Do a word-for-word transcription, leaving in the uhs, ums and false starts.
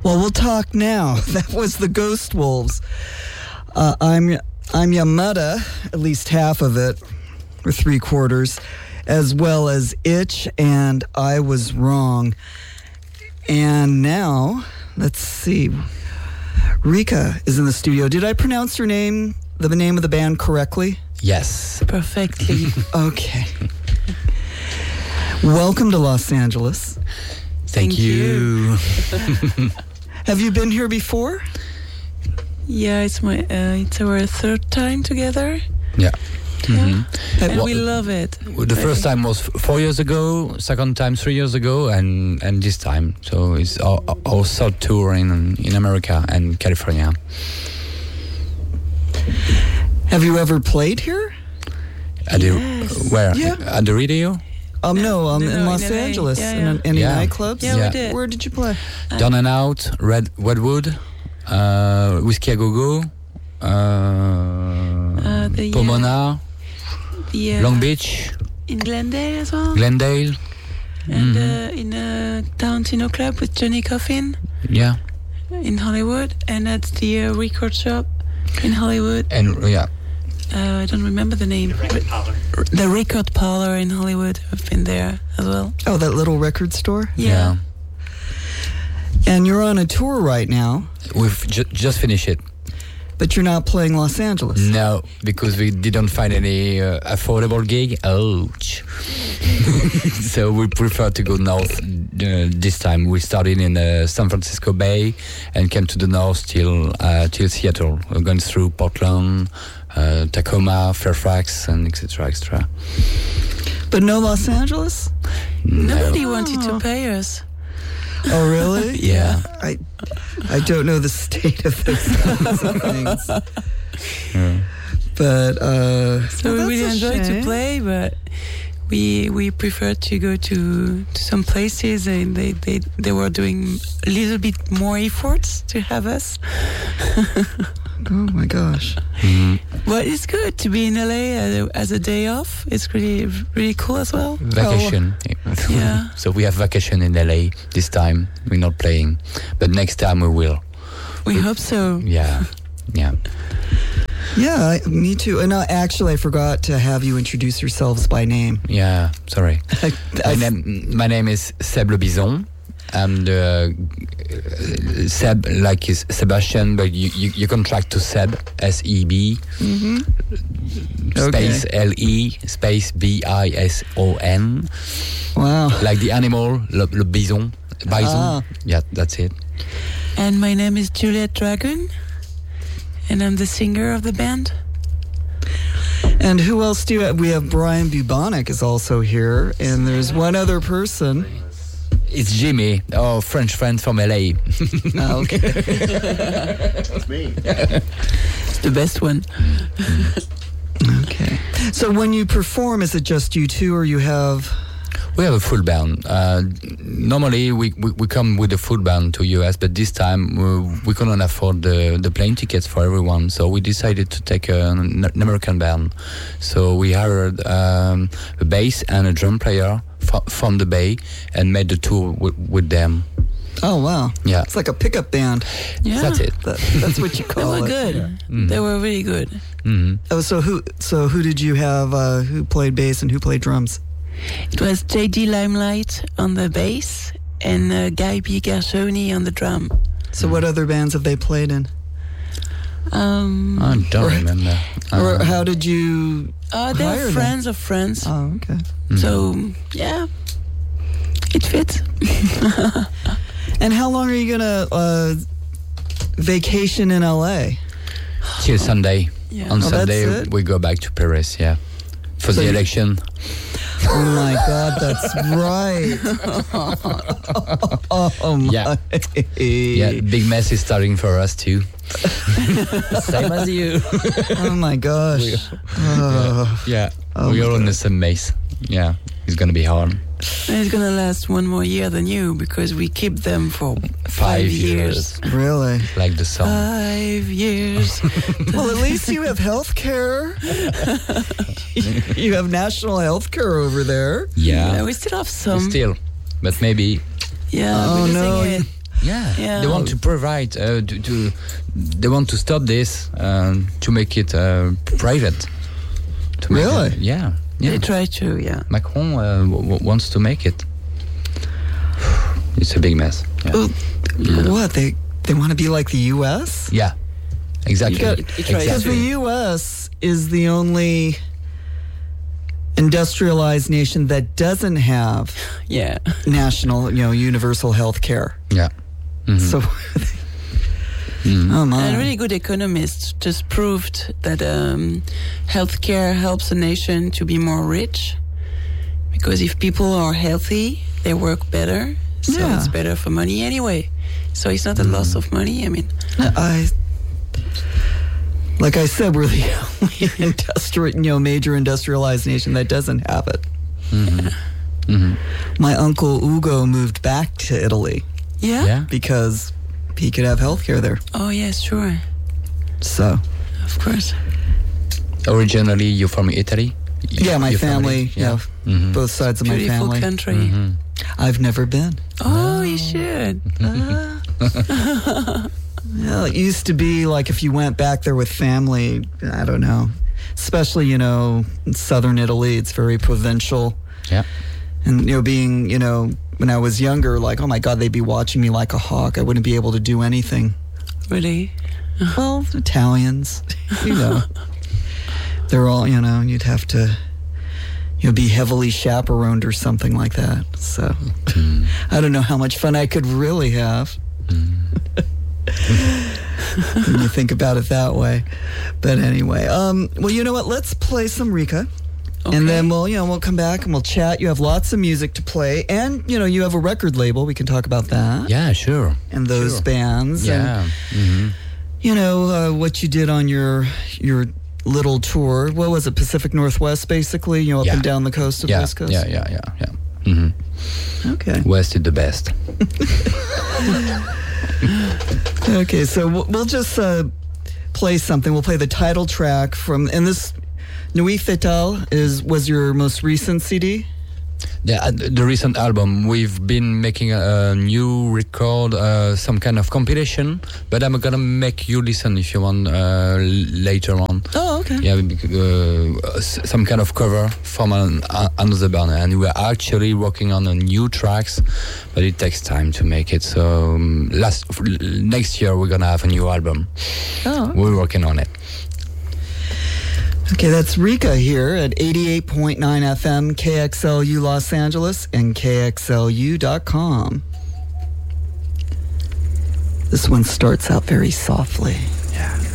Well, we'll talk now. That was the Ghost Wolves. Uh, I'm I'm Yamada, at least half of it, or three quarters, as well as Itch, and I was wrong. And now, let's see. Rika is in the studio. Did I pronounce your name, the name of the band, correctly? Yes. Perfectly. Okay. Welcome to Los Angeles. Thank, Thank you. you. Have you been here before? Yeah, it's my uh, it's our third time together. Yeah. Yeah. Mm-hmm. And Well, we love it. The first time was four years ago, second time three years ago, and, and this time. So it's our, our third tour in, in America and California. Have you ever played here? At the, Yes. where? Yeah. At the radio? Um, no, um, No, in no, Los in L A. Angeles. Yeah, In yeah. an- any Yeah. nightclubs? Yeah, Yeah. we did. Where did you play? Uh, Down and Out, Red Redwood, uh, Whiskey a Go Go, uh, Uh, the, uh, Pomona, the, uh, Long Beach, in Glendale as well. Glendale. And Mhm. uh, in a Tarantino club with Johnny Coffin Yeah. in Hollywood, and at the uh, record shop in Hollywood. And yeah. Uh, I don't remember the name. Re- the record parlor in Hollywood. I've been there as well. Oh, that little record store? Yeah. And you're on a tour right now, We've ju- just finished it. but you're not playing Los Angeles. No, because we didn't find any uh, affordable gig. Ouch. So we prefer to go north uh, this time. We started in uh, San Francisco Bay and came to the north till uh, till Seattle. We're going through Portland, uh, Tacoma, Fairfax, and et cetera, et cetera. But no Los Angeles? Nobody No. wanted to pay us. Oh, really? Yeah. I I don't know the state of those kinds of things. Yeah. But, uh... So well, we really that's a enjoy to shame. play, but we we prefer to go to, to some places, and they, they, they were doing a little bit more efforts to have us. Oh, my gosh. Mhm. But it's good to be in L A as a, as a day off. It's really really cool as well. Vacation. Yeah. So we have vacation in L A this time. We're not playing, but next time we will. We hope so. Yeah. Yeah. Yeah, I, me too. And uh, actually, I forgot to have you introduce yourselves by name. Yeah. Sorry. I, My I, name, my name is Seb Le Bison. I'm the uh, Seb, like is Sebastian, but you, you, you contract to Seb, S E B, mm-hmm. space L E, space B I S O N, Wow. like the animal, le, le bison, bison. Ah. Yeah, that's it. And my name is Juliet Dragon, and I'm the singer of the band. And who else do you have? We have Brian Bubonic is also here, and there's one other person. It's Jimmy, our French friend from L A. Oh, okay. That's me. It's the best one. Okay. So when you perform, is it just you two, or you have... We have a full band. Uh, normally, we, we, we come with a full band to U S, but this time uh, we couldn't afford the, the plane tickets for everyone, so we decided to take a, an American band. So we hired um, a bass and a drum player f- from the Bay and made the tour w- with them. Oh, wow. Yeah. It's like a pickup band. Yeah. That's it. That, that's what you They call were it. good. Mhm. They were really good. Mm-hmm. Oh, so who so who did you have, uh, who played bass and who played drums? It was J D Limelight on the bass and uh, Guy P. Gershoni on the drum. So what other bands have they played in? Um, I don't Right. remember. Or Uh, how did you... uh, they're hire them? friends of friends. Oh, okay. mhm. So, yeah, it fits. And how long are you going to uh, vacation in L A? Till Sunday. Yeah. On Oh, that's Sunday, it? we go back to Paris, yeah. For So the you- election. Oh, my God, that's right. Oh, my. Yeah. Yeah, big mess is starting for us too. Same as you. Oh, my gosh. Oh. Yeah, Oh we're my all in God. the same maze. Yeah, it's gonna be hard. And it's gonna last one more year than you because we keep them for five, Five years. years. Really? Like the song. Five years. Well, at least you have health care. You have national health care over there. Yeah, yeah, we still have some. still, but maybe. Yeah, Oh, we're no. losing it. Yeah. Yeah. They want to provide, uh, to, to, they want to stop this um, to make it uh, private. To make Really? it- yeah. Yeah. They try to, yeah. Macron uh, w- w- wants to make it. It's a big mess. Yeah. Well, Yeah. What they they want to be like the U S? Yeah. Exactly. You got- It- it tries Because to. the U S is the only industrialized nation that doesn't have Yeah. national, you know, universal health care. Yeah. Mhm. So, Mhm. oh And my. a really good economist just proved that um, healthcare helps a nation to be more rich. Because if people are healthy, they work better. So Yeah. it's better for money anyway. So it's not a loss of money. I mean, I, like I said, we're the only industrial, you know, major industrialized nation that doesn't have it. Mhm. Mhm. My uncle Ugo moved back to Italy yeah? Yeah. because he could have health care there. Oh, yes, sure. So, Of course. Originally, you're from Italy? yeah, my Your family, yeah, Mhm. both sides of my Beautiful family. country. Mhm. I've never been. Oh, you should. Well, it used to be like if you went back there with family, I don't know. Especially, you know, in southern Italy, it's very provincial. Yeah. And, you know, being, you know, when I was younger, like, oh my God, they'd be watching me like a hawk. I wouldn't be able to do anything. Really? Well, Italians, you know, they're all, you know, you'd have to, you know, be heavily chaperoned or something like that. So I don't know how much fun I could really have. When you think about it that way. But anyway, um, well, you know what? Let's play some Rika. Okay. And then we'll, you know, we'll come back and we'll chat. You have lots of music to play, and you know, you have a record label. We can talk about that Yeah, sure. and those Sure. bands. And, Yeah. Mhm. you know, uh, what you did on your your little tour. What was it? Pacific Northwest, basically. You know, up Yeah. and down the coast of Yeah. West Coast. Yeah, yeah, yeah, yeah. Mhm. Okay. West is the best. Okay. So we'll, we'll just uh, play something. We'll play the title track from, and this Nuit Fatale is was your most recent C D. Yeah, uh, the recent album, we've been making a, a new record, uh, some kind of compilation, but I'm gonna make you listen if you want uh, l- later on. Oh, okay. Yeah, bec- uh, s- some kind of cover from an, uh, another band, and we're actually working on a new tracks, but it takes time to make it. So um, last f- l- next year we're gonna have a new album. Oh. We're working on it. Okay, that's Rika here at eighty-eight point nine F M, K X L U Los Angeles, and K X L U dot com. This one starts out very softly. Yeah.